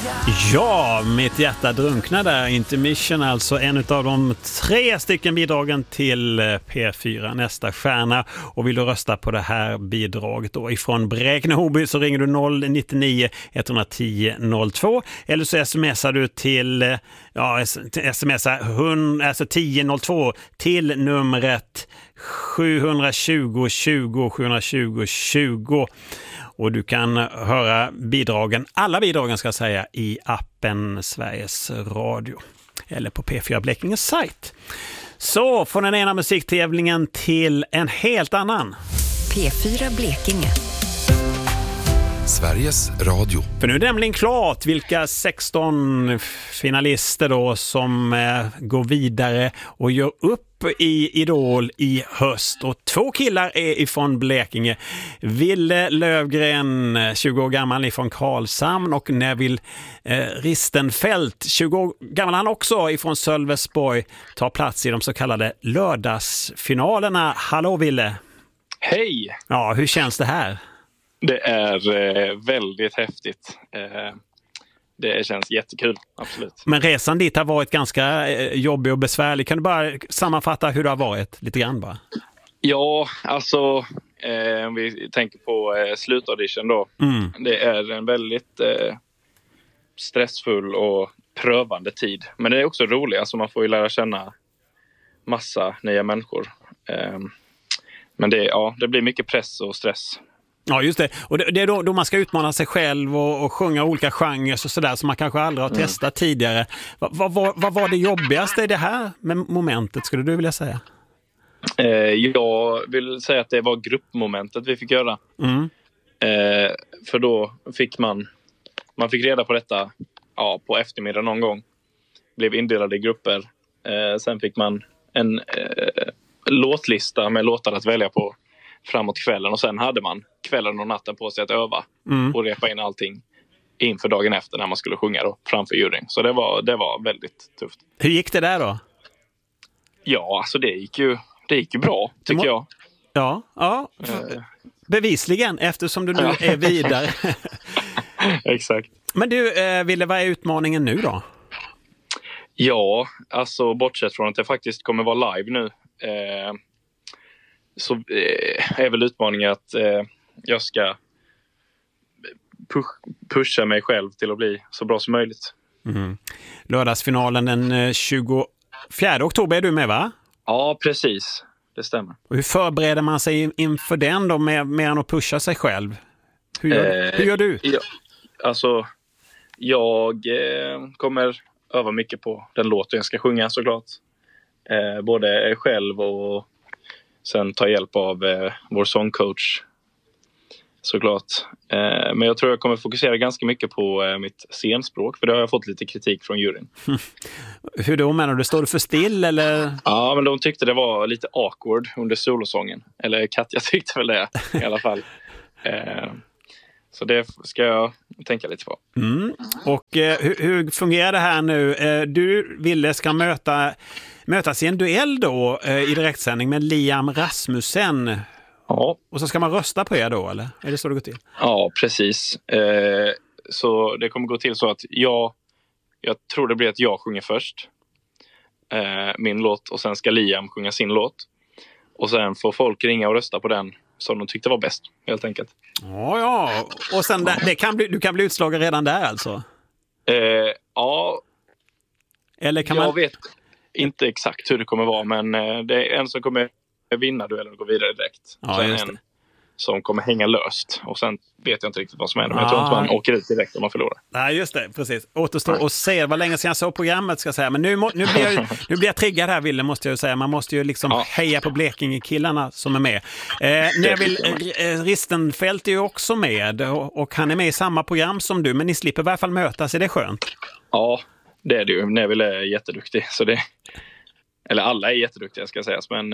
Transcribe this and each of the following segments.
Ja, mitt hjärta drunknar där. Intermission, alltså en av de 3 stycken bidragen till P4 Nästa stjärna. Och vill du rösta på det här bidraget då ifrån Bräkne-Hoby så ringer du 099 110 02 eller så smsar du till smsar 1002 till numret 720 20 720 20. Och du kan höra alla bidragen ska jag säga, i appen Sveriges Radio eller på P4 Blekinges sajt. Så från den ena musiktävlingen till en helt annan. P4 Blekinge. Sveriges Radio. För nu är det nämligen klart vilka 16 finalister då som går vidare och gör upp i Idol i höst. Och 2 killar är ifrån Blekinge. Ville Lövgren, 20 år gammal, ifrån Karlshamn, och Neville Ristenfelt, 20 år gammal han också, ifrån Sölvesborg, tar plats i de så kallade lördagsfinalerna. Hallå Ville! Hej! Ja, hur känns det här? Det är väldigt häftigt. Det känns jättekul, absolut. Men resan dit har varit ganska jobbig och besvärlig. Kan du bara sammanfatta hur det har varit lite grann bara? Ja, alltså om vi tänker på slutaudition då. Det är en väldigt stressfull och prövande tid. Men det är också roligt, alltså man får ju lära känna massa nya människor. Men det blir mycket press och stress. Ja, just det. Och det är då man ska utmana sig själv och sjunga olika genrer och sådär som man kanske aldrig har testat tidigare. Vad var det jobbigaste i det här med momentet, skulle du vilja säga? Jag vill säga att det var gruppmomentet vi fick göra. För då fick man fick reda på detta på eftermiddag någon gång. Blev indelade i grupper. Sen fick man en låtlista med låtar att välja på framåt kvällen, och sen hade man kvällen och natten på sig att öva och repa in allting inför dagen efter när man skulle sjunga då, framför juryn. Så det var väldigt tufft. Hur gick det där då? Ja, alltså det gick ju bra, tycker jag. Ja. Bevisligen, eftersom du nu är vidare. Exakt. Men du, Ville, vad är utmaningen nu då? Ja, alltså bortsett från att det faktiskt kommer vara live nu, så är väl utmaningen att jag ska pusha mig själv till att bli så bra som möjligt. Lördagsfinalen den 24 oktober är du med, va? Ja, precis. Det stämmer. Och hur förbereder man sig inför den då, med att pusha sig själv? Hur gör du? Alltså, jag kommer öva mycket på den låten jag ska sjunga, såklart. Både själv och sen ta hjälp av vår sångcoach, såklart. Men jag tror jag kommer fokusera ganska mycket på mitt scenspråk, för det har jag fått lite kritik från juryn. Hur då, menar du? Står du för still eller? Ja, men de tyckte det var lite awkward under solosången. Eller Katja tyckte väl det i alla fall. Så det ska jag tänka lite på. Och hur fungerar det här nu? Du, Ville, ska mötas i en duell då i direktsändning med Liam Rasmussen. Ja. Och så ska man rösta på er då, eller? Är det så det går till? Ja, precis. Så det kommer gå till så att jag tror det blir att jag sjunger först min låt, och sen ska Liam sjunga sin låt. Och sen får folk ringa och rösta på den som de tyckte var bäst, helt enkelt. Ja. Och sen du kan bli utslagen redan där alltså? Ja. Eller kan jag vet inte exakt hur det kommer vara, men det är en som kommer vinna duellen och gå vidare direkt. Ja, sen en som kommer hänga löst. Och sen vet jag inte riktigt vad som händer. Men jag tror inte man åker ut direkt om man förlorar. Nej, just det. Precis. Återstår och se. Vad länge sedan jag såg programmet, ska jag säga. Men nu blir jag triggad här, Ville, måste jag säga. Man måste ju liksom heja på Blekinge-killarna som är med. Ristenfelt är ju också med. Och han är med i samma program som du. Men ni slipper i varje fall mötas. Är det skönt? Ja, det är det ju. Neville är jätteduktig. Så det... Eller alla är jätteduktiga, ska sägas. Men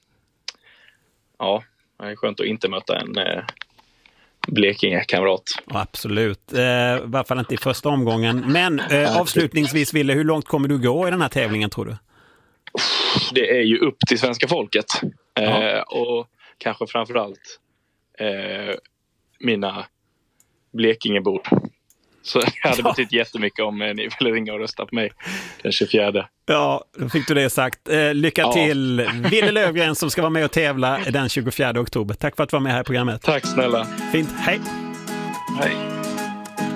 ja, det är skönt att inte möta en Blekinge-kamrat. Absolut. I varje fall inte i första omgången. Men avslutningsvis, Ville, hur långt kommer du gå i den här tävlingen, tror du? Det är ju upp till svenska folket. Och kanske framförallt mina Blekingebor. Så det hade betytt jättemycket om ni ville ringa och rösta på mig den 24. Ja, då fick du det sagt. Lycka till Ville Löfgren som ska vara med och tävla den 24 oktober. Tack för att du var med här i programmet. Tack snälla. Fint, hej! Hej.